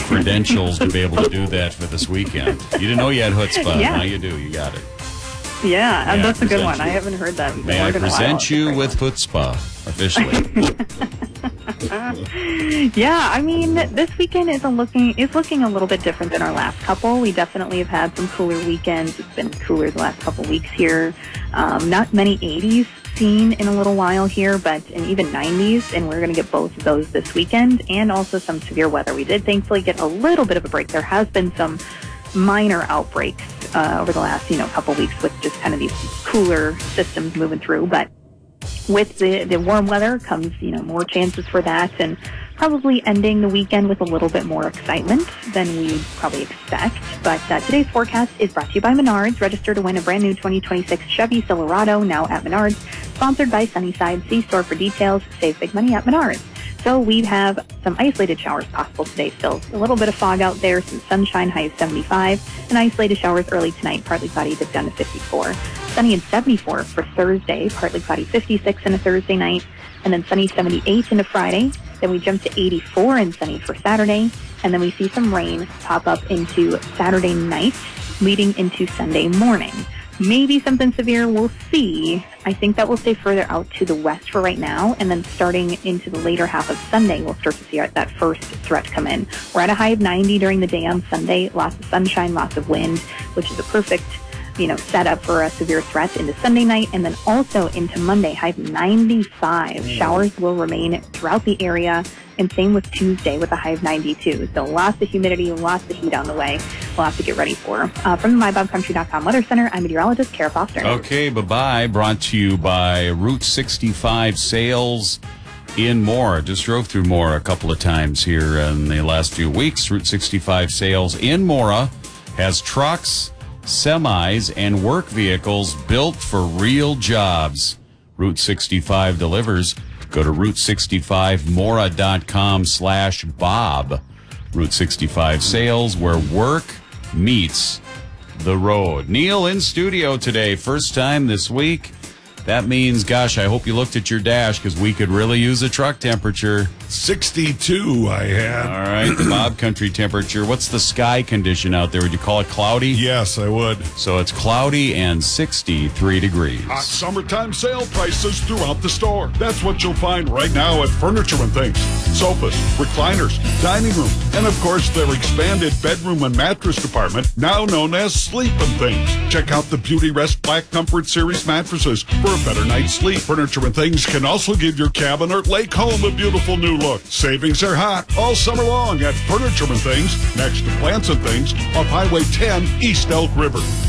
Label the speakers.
Speaker 1: credentials to be able to do that for this weekend. You didn't know you had chutzpah.
Speaker 2: Yeah.
Speaker 1: Now you do. You got it.
Speaker 2: Yeah,
Speaker 1: May
Speaker 2: that's
Speaker 1: I
Speaker 2: a good one.
Speaker 1: present
Speaker 2: I
Speaker 1: you?
Speaker 2: haven't heard that.
Speaker 1: May I
Speaker 2: word in a while.
Speaker 1: present you
Speaker 2: It's a
Speaker 1: with
Speaker 2: great
Speaker 1: chutzpah officially?
Speaker 2: one. Yeah, I mean, this weekend is looking a little bit different than our last couple. We definitely have had some cooler weekends. It's been cooler the last couple weeks here. Not many 80s seen in a little while here, and even 90s, and we're going to get both of those this weekend, and also some severe weather. We did thankfully get a little bit of a break. There has been some minor outbreaks over the last, couple weeks with just kind of these cooler systems moving through, but with the warm weather comes, more chances for that, and probably ending the weekend with a little bit more excitement than we'd probably expect. But today's forecast is brought to you by Menards. Register to win a brand new 2026 Chevy Silverado now at Menards. Sponsored by Sunnyside. See store for details. Save big money at Menards. So we have some isolated showers possible today still. A little bit of fog out there, some sunshine, high of 75, and isolated showers early tonight, partly cloudy, dip down to 54. Sunny and 74 for Thursday, partly cloudy, 56 in a Thursday night, and then sunny 78 into Friday. Then we jump to 84 and sunny for Saturday, and then we see some rain pop up into Saturday night, leading into Sunday morning. Maybe something severe, we'll see. I think that will stay further out to the west for right now, and then starting into the later half of Sunday, we'll start to see that first threat come in. We're at a high of 90 during the day on Sunday, lots of sunshine, lots of wind, which is a perfect set up for a severe threat into Sunday night, and then also into Monday, high of 95. Showers will remain throughout the area, and same with Tuesday with a high of 92. So lots of humidity, lots of heat on the way. We'll have to get ready for. From the MyBobCountry.com Weather Center, I'm meteorologist Kara Foster.
Speaker 1: Okay, bye-bye. Brought to you by Route 65 Sales in Moore. Just drove through Moore a couple of times here in the last few weeks. Route 65 Sales in Moore has trucks, semis, and work vehicles built for real jobs. Route 65 delivers. Go to route65mora.com/Bob. Route 65 Sales, where work meets the road. Neil in studio today. First time this week. That means, gosh, I hope you looked at your dash because we could really use a truck temperature.
Speaker 3: 62 I had.
Speaker 1: All right, the Bob Country temperature. What's the sky condition out there? Would you call it cloudy?
Speaker 3: Yes, I would.
Speaker 1: So it's cloudy and 63 degrees.
Speaker 3: Hot summertime sale prices throughout the store. That's what you'll find right now at Furniture and Things. Sofas, recliners, dining room, and of course their expanded bedroom and mattress department, now known as Sleep and Things. Check out the Beauty Rest Black Comfort Series mattresses for a better night's sleep. Furniture and Things can also give your cabin or lake home a beautiful new look. Savings are hot all summer long at Furniture and Things, next to Plants and Things, off Highway 10, East Elk River.